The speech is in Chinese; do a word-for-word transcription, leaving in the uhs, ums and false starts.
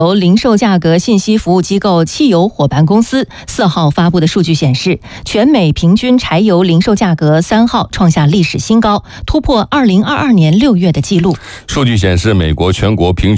由零售价格信息服务机构汽油伙伴公司四号发布的数据显示，全美平均柴油零售价格三号创下历史新高，突破二零二二年六月的纪录。 数据显示，美国全国平均